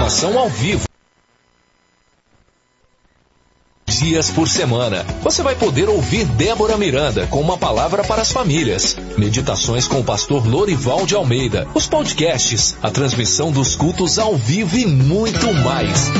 programação ao vivo. Dias por semana. Você vai poder ouvir Débora Miranda com uma palavra para as famílias. Meditações com o pastor Lorival de Almeida. Os podcasts, a transmissão dos cultos ao vivo e muito mais.